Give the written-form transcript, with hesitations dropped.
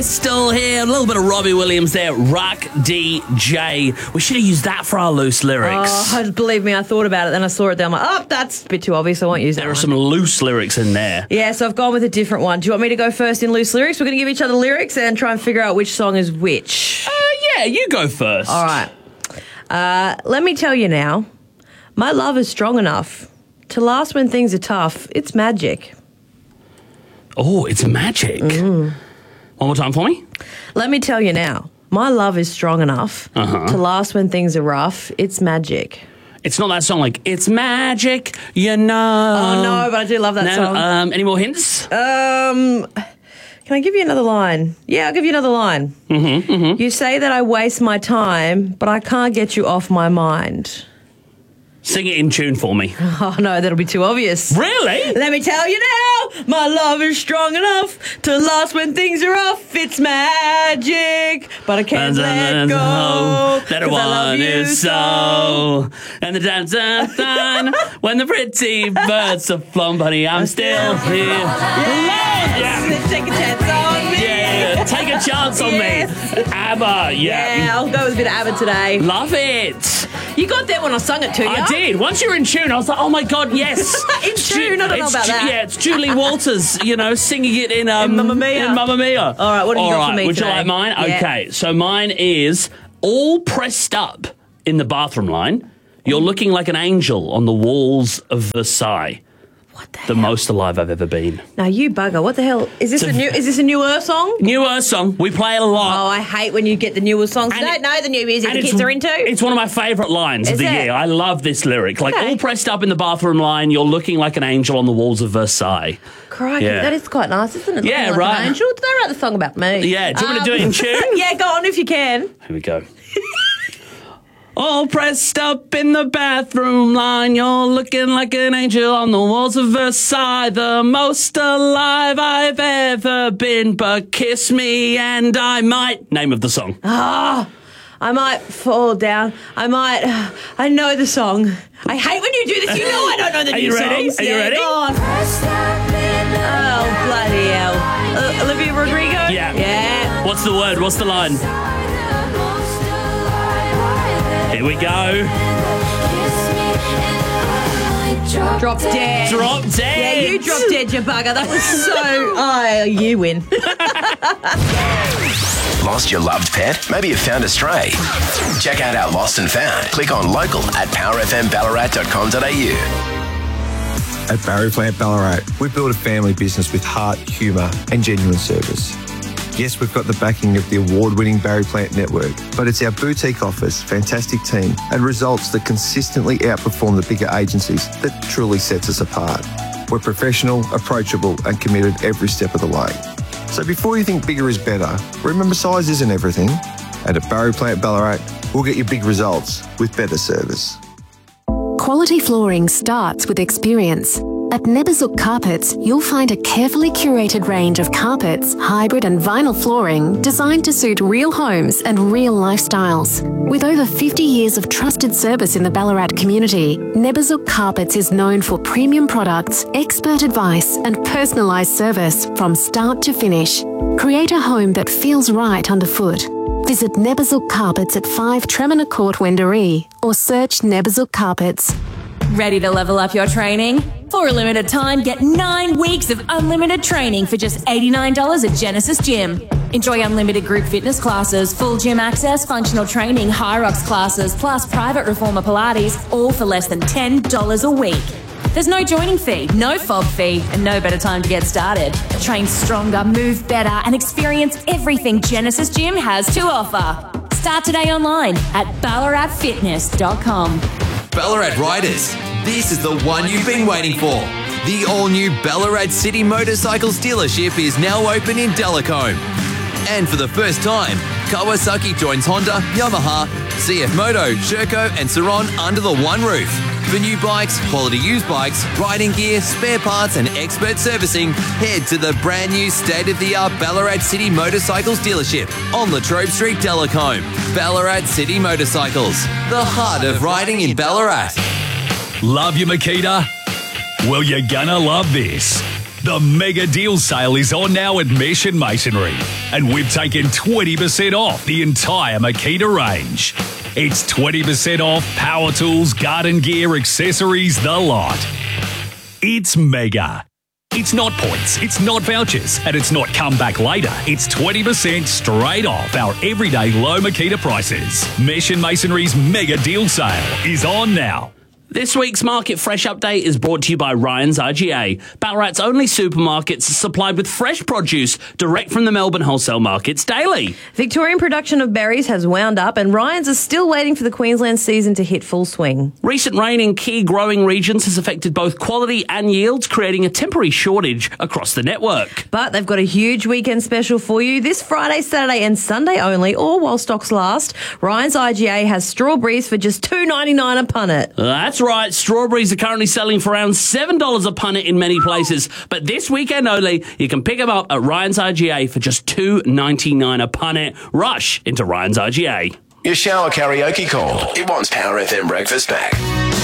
Still here, a little bit of Robbie Williams there, Rock DJ. We should have used that for our loose lyrics. Oh, believe me, I thought about it, then I saw it down. I'm like, oh, that's a bit too obvious, I won't use that. There are some loose lyrics in there. Yeah, so I've gone with a different one. Do you want me to go first in loose lyrics? We're going to give each other lyrics and try and figure out which song is which. Yeah, you go first. All right. Let me tell you now, my love is strong enough to last when things are tough. It's magic. Oh, it's magic. One more time for me. Let me tell you now, my love is strong enough to last when things are rough. It's magic. It's not that song like, it's magic, you know. Oh, no, but I do love that song. Any more hints? Can I give you another line? Yeah, I'll give you another line. You say that I waste my time, but I can't get you off my mind. Sing it in tune for me. Oh, no, that'll be too obvious. Really? Let me tell you now, my love is strong enough to last when things are rough. It's magic, but I can't let go. That I want you so. And the dun when the pretty birds have flown, buddy, I'm still here. Yeah. Take a chance on me. Yeah, take a chance on me. ABBA, Yeah, I'll go with a bit of ABBA today. Love it. You got there when I sung it to you. I did. Once you're in tune, I was like, oh my God, yes. In tune? I don't know about that. Yeah, it's Julie Walters, singing it in Mamma Mia. In Mamma Mia. All right, what have you got for me would today? you like mine? Yeah. Okay, so mine is all pressed up in the bathroom line. You're looking like an angel on the walls of Versailles. What the most alive I've ever been. Now you bugger. What the hell? Is this a newer song? Newer song. We play it a lot. Oh, I hate when you get the newer songs. I don't know the new music the kids are into. It's one of my favourite lines of the year. I love this lyric. Like, all pressed up in the bathroom line, you're looking like an angel on the walls of Versailles. Crikey, that is quite nice, isn't it? Yeah, looking like right. An angel. Did they write the song about me? Yeah, do you want me to do it in tune? Yeah, go on if you can. Here we go. All pressed up in the bathroom line, you're looking like an angel on the walls of Versailles. The most alive I've ever been, but kiss me and I might... Name of the song. I might fall down. I know the song. I hate when you do this. You know I don't know the new songs. Are you ready? Go on. Oh, bloody hell. Olivia Rodrigo? Yeah. What's the word? What's the line? Here we go. Drop dead. Drop dead. Yeah, you drop dead, you bugger. That was so... Oh, you win. Lost your loved pet? Maybe you found a stray. Check out our Lost and Found. Click on local at powerfmballarat.com.au. At Barry Plant Ballarat, we build a family business with heart, humour and genuine service. Yes, we've got the backing of the award-winning Barry Plant Network, but it's our boutique office, fantastic team and results that consistently outperform the bigger agencies that truly sets us apart. We're professional, approachable and committed every step of the way. So before you think bigger is better, remember size isn't everything. And at Barry Plant Ballarat, we'll get you big results with better service. Quality flooring starts with experience. At Neberzuk Carpets, you'll find a carefully curated range of carpets, hybrid and vinyl flooring designed to suit real homes and real lifestyles. With over 50 years of trusted service in the Ballarat community, Neberzuk Carpets is known for premium products, expert advice and personalised service from start to finish. Create a home that feels right underfoot. Visit Neberzuk Carpets at 5 Tremina Court, Wendouree, or search Neberzuk Carpets. Ready to level up your training? For a limited time, get 9 weeks of unlimited training for just $89 at Genesis Gym. Enjoy unlimited group fitness classes, full gym access, functional training, Hyrox classes, plus private reformer Pilates, all for less than $10 a week. There's no joining fee, no fob fee, and no better time to get started. Train stronger, move better, and experience everything Genesis Gym has to offer. Start today online at ballaratfitness.com. Ballarat Riders, this is the one you've been waiting for. The all-new Ballarat City Motorcycles dealership is now open in Delacombe. And for the first time, Kawasaki joins Honda, Yamaha, CF Moto, Sherco and Saron under the one roof. For new bikes, quality used bikes, riding gear, spare parts and expert servicing, head to the brand new state-of-the-art Ballarat City Motorcycles dealership on Latrobe Street, Delacombe. Ballarat City Motorcycles, the heart of riding in Ballarat. Love you, Makita? Well, you're gonna love this. The mega deal sale is on now at Mesh and Masonry, and we've taken 20% off the entire Makita range. It's 20% off power tools, garden gear, accessories, the lot. It's mega. It's not points, it's not vouchers, and it's not come back later. It's 20% straight off our everyday low Makita prices. Mesh and Masonry's mega deal sale is on now. This week's Market Fresh Update is brought to you by Ryan's IGA, Ballarat's only supermarkets supplied with fresh produce direct from the Melbourne wholesale markets daily. Victorian production of berries has wound up and Ryan's is still waiting for the Queensland season to hit full swing. Recent rain in key growing regions has affected both quality and yields, creating a temporary shortage across the network. But they've got a huge weekend special for you this Friday, Saturday and Sunday only, or while stocks last. Ryan's IGA has strawberries for just $2.99 a punnet. That's right, strawberries are currently selling for around $7 a punnet in many places, but this weekend only, you can pick them up at Ryan's IGA for just $2.99 a punnet. Rush into Ryan's IGA. Your shower karaoke call. It wants Power FM breakfast back.